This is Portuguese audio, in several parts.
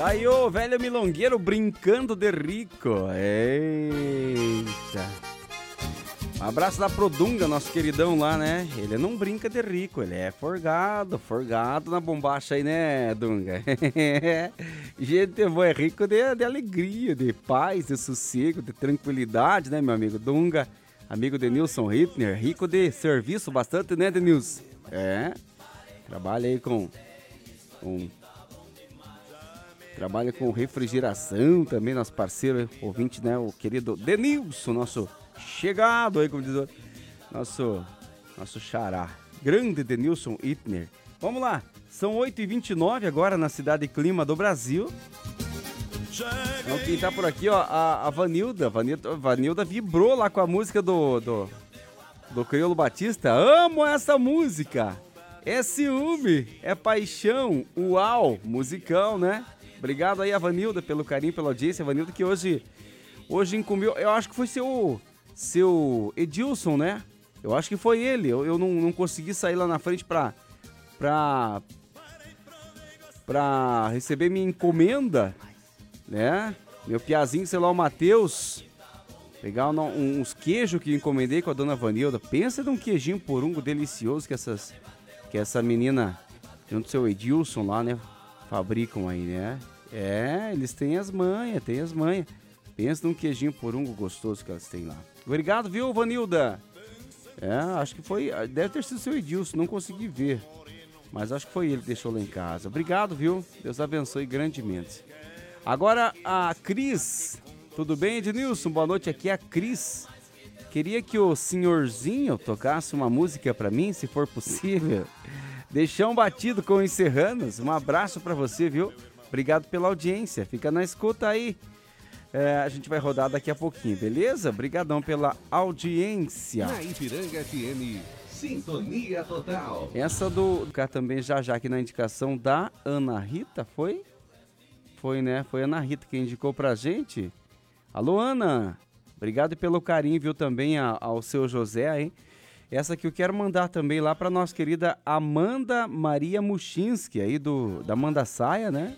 Aí, ô, velho milongueiro brincando de rico. Eita. Um abraço lá pro Dunga, nosso queridão lá, né? Ele não brinca de rico, ele é forgado na bombacha aí, né, Dunga? Gente boa, é rico de alegria, de paz, de sossego, de tranquilidade, né, meu amigo Dunga? Amigo Denilson Hittner, rico de serviço bastante, né, Denilson? É, trabalha aí trabalha com refrigeração também, nosso parceiro, ouvinte, né, o querido Denilson, nosso chegado aí, como diz o nosso xará, grande Denilson Hittner. Vamos lá, são 8h29 agora na Cidade Clima do Brasil. Então quem tá por aqui, ó, a Vanilda vibrou lá com a música do Criolo Batista. Amo essa música, é ciúme, é paixão, uau, musicão, né? Obrigado aí a Vanilda pelo carinho, pela audiência. A Vanilda que hoje incumbiu, eu acho que foi seu Edilson, né? Eu acho que foi ele. Eu não consegui sair lá na frente pra receber minha encomenda, né? Meu piazinho, sei lá, o Matheus. Pegar uns queijos que encomendei com a dona Vanilda. Pensa num queijinho porongo delicioso que essa menina, junto com o seu Edilson lá, né? Fabricam aí, né? É, eles têm as manhas. Pensa num queijinho porongo gostoso que elas têm lá. Obrigado, viu, Vanilda? É, acho que foi, deve ter sido seu Edilson, não consegui ver. Mas acho que foi ele que deixou lá em casa. Obrigado, viu? Deus abençoe grandemente. Agora a Cris. Tudo bem, Ednilson? Boa noite, aqui é a Cris. Queria que o senhorzinho tocasse uma música pra mim, se for possível. Deixão batido com os serranos. Um abraço pra você, viu? Obrigado pela audiência. Fica na escuta aí. A gente vai rodar daqui a pouquinho, beleza? Obrigadão pela audiência. Na Ipiranga FM, Sintonia Total. Essa do cá também já aqui na indicação da Ana Rita, foi? Foi, né? Foi a Ana Rita que indicou pra gente. Alô, Ana. Obrigado pelo carinho, viu, também ao seu José, hein? Essa que eu quero mandar também lá pra nossa querida Amanda Maria Muchinski, aí da Amanda Saia, né?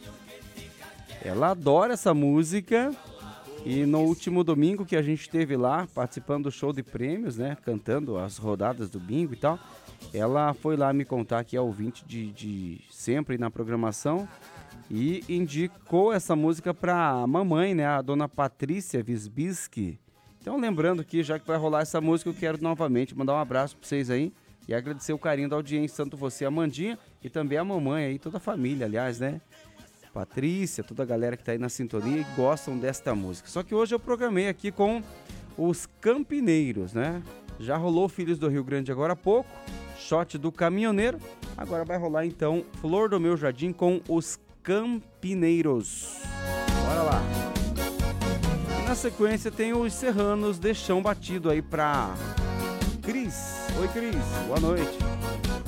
Ela adora essa música. E no último domingo que a gente esteve lá, participando do show de prêmios, né? Cantando as rodadas do bingo e tal. Ela foi lá me contar que é ouvinte de sempre na programação. E indicou essa música pra mamãe, né? A dona Patrícia Visbisky. Então, lembrando que já que vai rolar essa música, eu quero novamente mandar um abraço pra vocês aí. E agradecer o carinho da audiência, tanto você, a Amandinha, e também a mamãe aí, toda a família, aliás, né? Patrícia, toda a galera que tá aí na sintonia e gostam desta música. Só que hoje eu programei aqui com os Campineiros, né? Já rolou Filhos do Rio Grande agora há pouco, Shot do Caminhoneiro. Agora vai rolar então Flor do Meu Jardim com os Campineiros. Bora lá. E na sequência tem os Serranos de Chão Batido aí pra Cris. Oi, Cris. Boa noite.